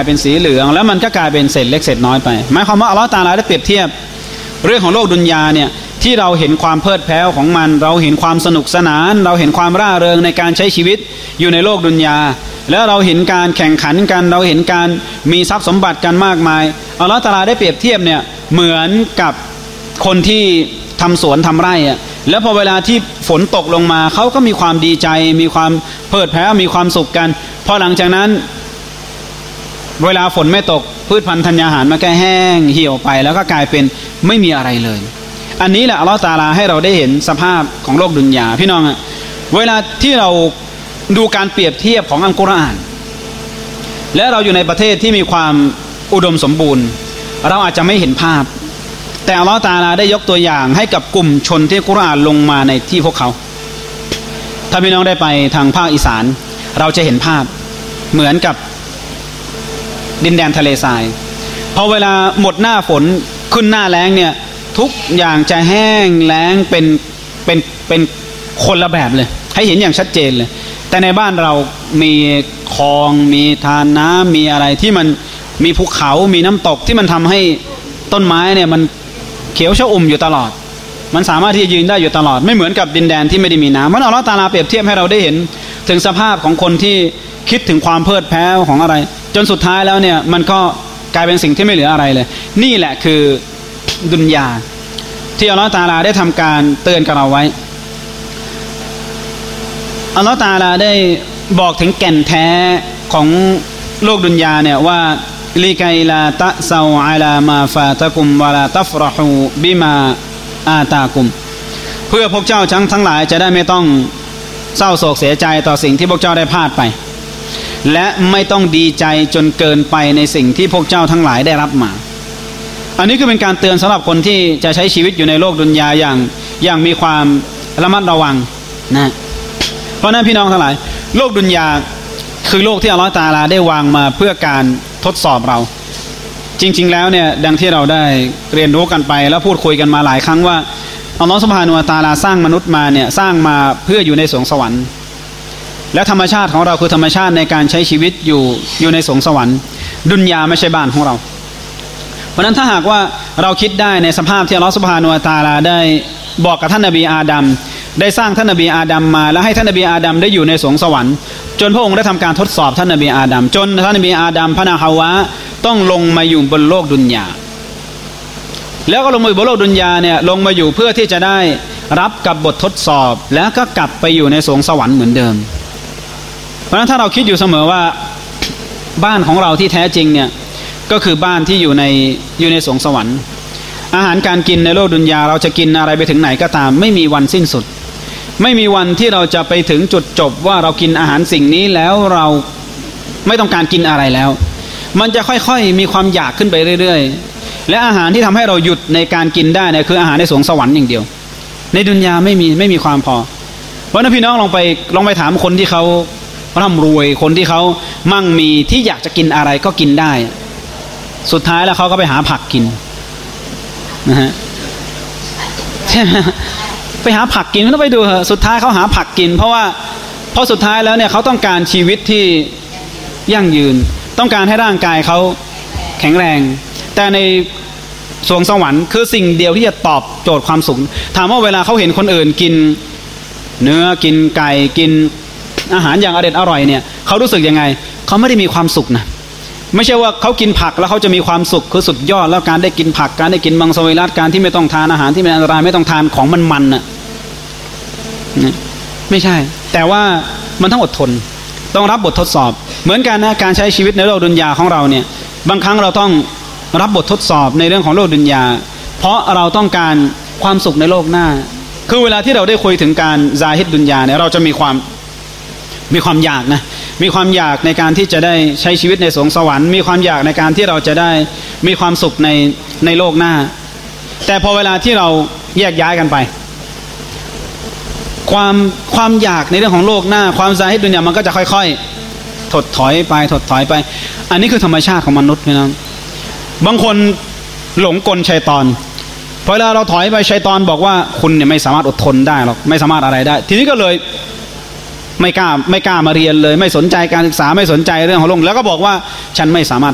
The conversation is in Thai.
เป็นสีเหลืองแล้วมันก็กลายเป็นเศษเล็กเศษน้อยไปหมายความว่าอัลเลาะห์ตะอาลาได้เปรียบเทียบเรื่องของโลกดุนยาเนี่ยที่เราเห็นความเพลิดเพลินของมันเราเห็นความสนุกสนานเราเห็นความร่าเริงในการใช้ชีวิตอยู่ในโลกดุนยาแล้วเราเห็นการแข่งขันกันเราเห็นการมีทรัพย์สมบัติกันมากมายอัลเลาะห์ตะอาลาได้เปรียบเทียบเนี่ยเหมือนกับคนที่ทำสวนทำไร่อะแล้วพอเวลาที่ฝนตกลงมาเขาก็มีความดีใจมีความเพลิดเพลินมีความสุขกันพอหลังจากนั้นเวลาฝนไม่ตกพืชพันธุ์ธัญญาหารมันก็แห้งเหี่ยวไปแล้วก็กลายเป็นไม่มีอะไรเลยอันนี้แหละอัลเลาะห์ตะอาลาให้เราได้เห็นสภาพของโลกดุนยาพี่น้องอะเวลาที่เราดูการเปรียบเทียบของอัลกุรอานและเราอยู่ในประเทศที่มีความอุดมสมบูรณ์เราอาจจะไม่เห็นภาพแต่อัลเลาะห์ตะอาลาได้ยกตัวอย่างให้กับกลุ่มชนที่กุรอานลงมาในที่พวกเขาถ้าพี่น้องได้ไปทางภาคอีสานเราจะเห็นภาพเหมือนกับดินแดนทะเลทรายพอเวลาหมดหน้าฝนขึ้นหน้าแล้งเนี่ยทุกอย่างจะแห้งแล้งเป็นคนละแบบเลยให้เห็นอย่างชัดเจนเลยแต่ในบ้านเรามีคลองมีทานน้ำมีอะไรที่มันมีภูเขามีน้ำตกที่มันทำให้ต้นไม้เนี่ยมันเขียวชอุ่มอยู่ตลอดมันสามารถที่จะยืนได้อยู่ตลอดไม่เหมือนกับดินแดนที่ไม่ได้มีน้ำมันอัลเลาะห์ตะอาลาเปรียบเทียบให้เราได้เห็นถึงสภาพของคนที่คิดถึงความเพลิดเพลินของอะไรจนสุดท้ายแล้วเนี่ยมันก็กลายเป็นสิ่งที่ไม่เหลืออะไรเลยนี่แหละคือดุนยาที่อัลเลาะห์ตะอาลาได้ทำการเตือนกับเราไว้อัลเลาะห์ตะอาลาได้บอกถึงแก่นแท้ของโลกดุนยาเนี่ยว่าลิกัยลาตะซาอะลามาฟาตะกุมวะลาตัฟเราะฮูบิมาอาตากุมเพื่อพวกเจ้าทั้งหลายจะได้ไม่ต้องเศร้าโศกเสียใจต่อสิ่งที่พวกเจ้าได้พลาดไปและไม่ต้องดีใจจนเกินไปในสิ่งที่พวกเจ้าทั้งหลายได้รับมาอันนี้คือเป็นการเตือนสำหรับคนที่จะใช้ชีวิตอยู่ในโลกดุนยาอย่างมีความระมัดระวังนะเพราะนั้นพี่น้องทั้งหลายโลกดุนยาคือโลกที่อัลเลาะห์ตะอาลาได้วางมาเพื่อการทดสอบเราจริงๆแล้วเนี่ยดังที่เราได้เรียนรู้กันไปแล้วพูดคุยกันมาหลายครั้งว่าอัลเลาะห์ซุบฮานะฮูวะตะอาลาสร้างมนุษย์มาเนี่ยสร้างมาเพื่ออยู่ในสวงสวรรค์และธรรมชาติของเราคือธรรมชาติในการใช้ชีวิตอยู่ในสวงสวรรค์ดุนยาไม่ใช่บ้านของเราเพราะนั้นถ้าหากว่าเราคิดได้ในสภาพที่อัลเลาะห์ซุบฮานะฮูวะตะอาลาได้บอกกับท่านนบีอาดัมได้สร้างท่านนบีอาดัมมาแล้วให้ท่านนบีอาดัมได้อยู่ในสวงสวรรค์จนพระองค์ได้ทำการทดสอบท่านนบีอาดัมจนท่านนบีอาดัมพระนางฮาวะต้องลงมาอยู่บนโลกดุนยาแล้วก็ลงมาอยู่บนโลกดุนยาเนี่ยลงมาอยู่เพื่อที่จะได้รับกับบททดสอบแล้วก็กลับไปอยู่ในสวงสวรรค์เหมือนเดิมเพราะฉะนั้นถ้าเราคิดอยู่เสมอว่าบ้านของเราที่แท้จริงเนี่ยก็คือบ้านที่อยู่ในสวงสวรรค์อาหารการกินในโลกดุนยาเราจะกินอะไรไปถึงไหนก็ตามไม่มีวันสิ้นสุดไม่มีวันที่เราจะไปถึงจุดจบว่าเรากินอาหารสิ่งนี้แล้วเราไม่ต้องการกินอะไรแล้วมันจะค่อยๆมีความอยากขึ้นไปเรื่อยๆและอาหารที่ทำให้เราหยุดในการกินได้เนี่ยคืออาหารในสวงสวรรค์อย่างเดียวในดุนยาไม่มีความพอเพราะนั้นพี่น้องลองไปถามคนที่เขาร่ำรวยคนที่เขามั่งมีที่อยากจะกินอะไรก็กินได้สุดท้ายแล้วเขาก็ไปหาผักกินนะฮะไปหาผักกินต้องไปดูสุดท้ายเขาหาผักกินเพราะสุดท้ายแล้วเนี่ยเขาต้องการชีวิตที่ยั่งยืนต้องการให้ร่างกายเขาแข็งแรงแต่ในสวงสวรรค์คือสิ่งเดียวที่จะตอบโจทย์ความสุขถามว่าเวลาเขาเห็นคนอื่นกินเนื้อกินไก่กินอาหารอย่างอร่อยเนี่ยเขารู้สึกยังไงเขาไม่ได้มีความสุขนะไม่ใช่ว่าเขากินผักแล้วเขาจะมีความสุขคือสุดยอดแล้วการได้กินผักการได้กินมังสวิรัติการที่ไม่ต้องทานอาหารที่เป็นอันตรายไม่ต้องทานของมันน่ะไม่ใช่แต่ว่ามันต้องอดทนต้องรับบททดสอบเหมือนกันนะการใช้ชีวิตในโลกดุนยาของเราเนี่ยบางครั้งเราต้องรับบททดสอบในเรื่องของโลกดุนยาเพราะเราต้องการความสุขในโลกหน้าคือเวลาที่เราได้คุยถึงการซาฮิดดุนยาเนี่ยเราจะมีความอยากนะมีความอยากในการที่จะได้ใช้ชีวิตในสวงสวรรค์มีความอยากในการที่เราจะได้มีความสุขในโลกหน้าแต่พอเวลาที่เราแยกย้ายกันไปความอยากในเรื่องของโลกหน้าความซาฮิดดุนยามันก็จะค่อยๆถดถอยไปอันนี้คือธรรมชาติของมนุษย์นะบางคนหลงกลชัยฏอนพอเวลาเราถอยไปชัยฏอนบอกว่าคุณเนี่ยไม่สามารถอดทนได้หรอกไม่สามารถอะไรได้ทีนี้ก็เลยไม่กล้ามาเรียนเลยไม่สนใจการศึกษาไม่สนใจเรื่องของโลกแล้วก็บอกว่าฉันไม่สามารถ